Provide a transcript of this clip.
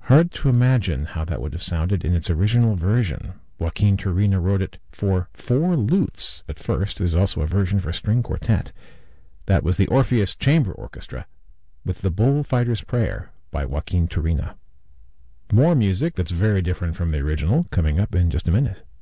Hard to imagine how that would have sounded in its original version. Joaquin Turina wrote it for 4 lutes at first. There's also a version for string quartet. That was the Orpheus Chamber Orchestra, with the Bullfighter's Prayer by Joaquin Turina. More music that's very different from the original coming up in just a minute.